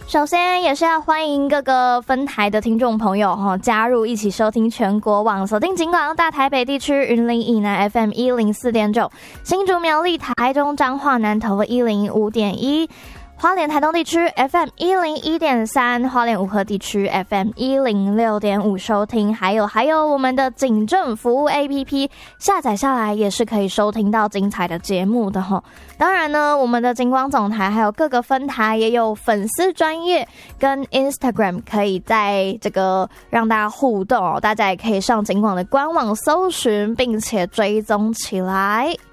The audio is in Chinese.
首先也是要欢迎各个分台的听众朋友加入一起收听全国网，锁定警广大台北地区云林以南 FM 104.9，新竹苗栗台中彰化南投105.1，花莲台东地区 FM 101.3，花莲五河地区 FM 106.5收听，还有我们的警政服务 APP 下载下来也是可以收听到精彩的节目的齁。当然呢，我们的警广总台还有各个分台也有粉丝专页跟 Instagram 可以在这个让大家互动大家也可以上警广的官网搜寻并且追踪起来。